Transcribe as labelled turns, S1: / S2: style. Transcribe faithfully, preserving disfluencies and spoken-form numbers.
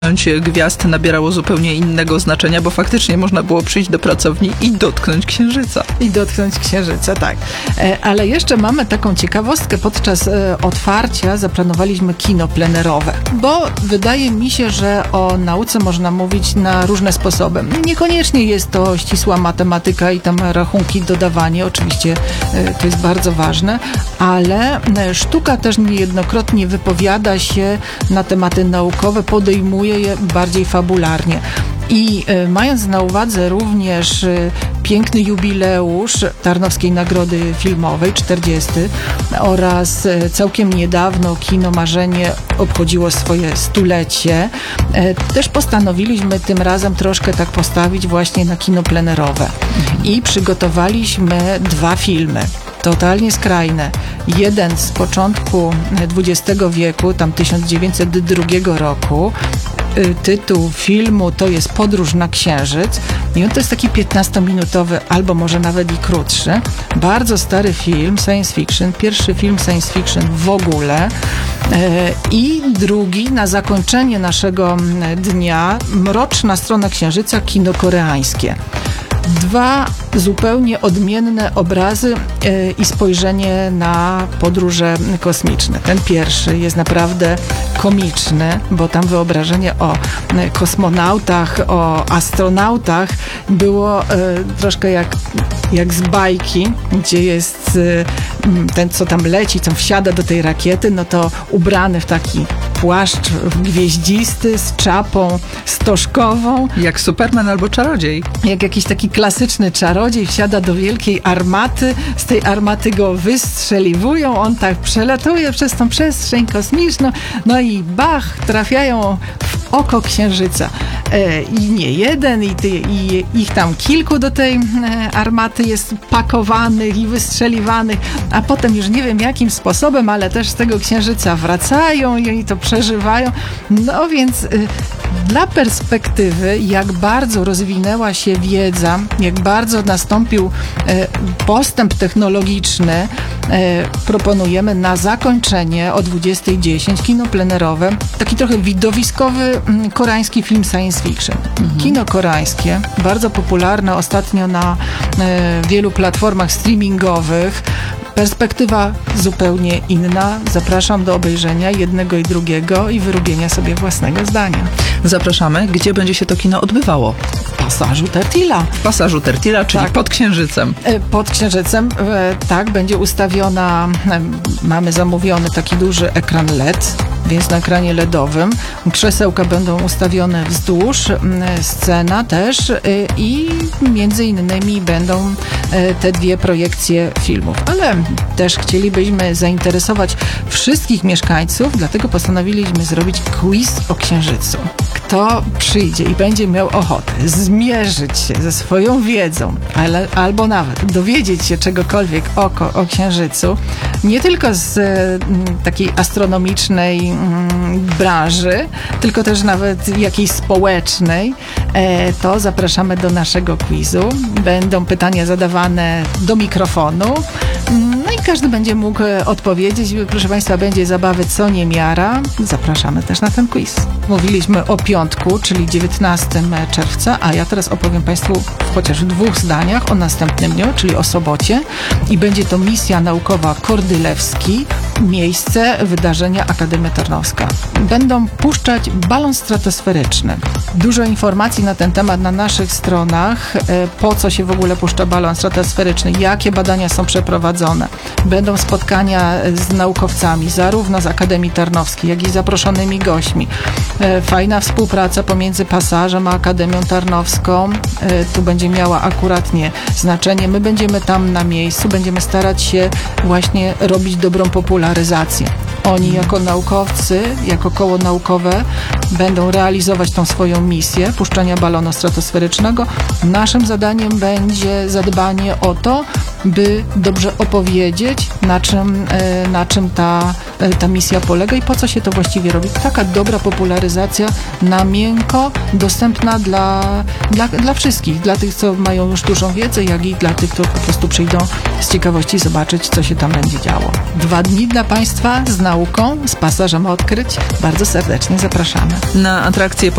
S1: gwiazd nabierało zupełnie innego znaczenia, bo faktycznie można było przyjść do pracowni i dotknąć księżyca.
S2: I dotknąć księżyca, tak. Ale jeszcze mamy taką ciekawostkę. Podczas otwarcia zaplanowaliśmy kino plenerowe, bo wydaje mi się, że o nauce można mówić na różne sposoby. Niekoniecznie jest to ścisła matematyka i tam rachunki, dodawanie. Oczywiście to jest bardzo ważne, ale sztuka też niejednokrotnie wypowiada się na tematy naukowe, podejmuje je bardziej fabularnie. I y, mając na uwadze również y, piękny jubileusz Tarnowskiej Nagrody Filmowej, czterdziesty, oraz y, całkiem niedawno Kino Marzenie obchodziło swoje stulecie, y, też postanowiliśmy tym razem troszkę tak postawić właśnie na kino plenerowe. I przygotowaliśmy dwa filmy. Totalnie skrajne. Jeden z początku dwudziestego wieku, tam tysiąc dziewięćset drugiego roku. Tytuł filmu to jest Podróż na Księżyc i on to jest taki piętnastominutowy, albo może nawet i krótszy. Bardzo stary film, science fiction, pierwszy film science fiction w ogóle. I drugi, na zakończenie naszego dnia, Mroczna strona Księżyca, kino koreańskie. Dwa zupełnie odmienne obrazy yy, i spojrzenie na podróże kosmiczne. Ten pierwszy jest naprawdę komiczny, bo tam wyobrażenie o y, kosmonautach, o astronautach było y, troszkę jak, jak z bajki, gdzie jest y, ten, co tam leci, co wsiada do tej rakiety, no to ubrany w taki płaszcz gwieździsty, z czapą stożkową.
S1: Jak Superman albo czarodziej.
S2: Jak jakiś taki klasyczny czarodziej wsiada do wielkiej armaty, z tej armaty go wystrzeliwują, on tak przelatuje przez tą przestrzeń kosmiczną, no i bach, trafiają w oko księżyca. E, I nie jeden, i, ty, i ich tam kilku do tej e, armaty jest pakowanych i wystrzeliwanych, a potem już nie wiem jakim sposobem, ale też z tego księżyca wracają i oni to przeżywają. No więc y, dla perspektywy, jak bardzo rozwinęła się wiedza, jak bardzo nastąpił e, postęp technologiczny, e, proponujemy na zakończenie o dwudziestej dziesięć kino plenerowe, taki trochę widowiskowy m, koreański film science fiction. Mhm. Kino koreańskie, bardzo popularne ostatnio na e, wielu platformach streamingowych. Perspektywa zupełnie inna. Zapraszam do obejrzenia jednego i drugiego i wyrobienia sobie własnego zdania.
S1: Zapraszamy. Gdzie będzie się to kino odbywało?
S2: W Pasażu Tertila.
S1: W Pasażu Tertila, czyli
S2: tak.
S1: pod Księżycem.
S2: Pod Księżycem, tak, będzie ustawiona, mamy zamówiony taki duży ekran L E D, więc na ekranie L E D owym. Krzesełka będą ustawione wzdłuż, scena też i między innymi będą te dwie projekcje filmów. Ale też chcielibyśmy zainteresować wszystkich mieszkańców, dlatego postanowiliśmy zrobić quiz o Księżycu. Kto przyjdzie i będzie miał ochotę zmierzyć się ze swoją wiedzą, ale, albo nawet dowiedzieć się czegokolwiek o, o Księżycu, nie tylko z m, takiej astronomicznej m, branży, tylko też nawet jakiejś społecznej, e, to zapraszamy do naszego quizu. Będą pytania zadawane do mikrofonu. No i każdy będzie mógł odpowiedzieć. Proszę Państwa, będzie zabawy co niemiara. Zapraszamy też na ten quiz. Mówiliśmy o piątku, czyli dziewiętnastego czerwca, a ja teraz opowiem Państwu chociaż w dwóch zdaniach o następnym dniu, czyli o sobocie. I będzie to misja naukowa Kordylewski, miejsce wydarzenia Akademia Tarnowska. Będą puszczać balon stratosferyczny. Dużo informacji na ten temat na naszych stronach, po co się w ogóle puszcza balon stratosferyczny, jakie badania są przeprowadzone. Będą spotkania z naukowcami, zarówno z Akademii Tarnowskiej, jak i zaproszonymi gośćmi. Fajna współpraca pomiędzy Pasażem a Akademią Tarnowską. Tu będzie miała akuratnie znaczenie. My będziemy tam na miejscu, będziemy starać się właśnie robić dobrą popularyzację. Oni jako naukowcy, jako koło naukowe będą realizować tą swoją misję puszczania balonu stratosferycznego. Naszym zadaniem będzie zadbanie o to, by dobrze opowiedzieć, na czym, na czym ta, ta misja polega i po co się to właściwie robi. Taka dobra popularyzacja na miękko, dostępna dla, dla, dla wszystkich, dla tych, co mają już dużą wiedzę, jak i dla tych, którzy po prostu przyjdą z ciekawości zobaczyć, co się tam będzie działo. Dwa dni dla Państwa z nauką, z Pasażem odkryć. Bardzo serdecznie zapraszamy.
S1: Na atrakcje